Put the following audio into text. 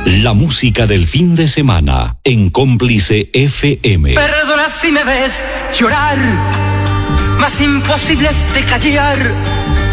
La música del fin de semana en Cómplice FM. Perdona si me ves llorar, mas imposible es de callar.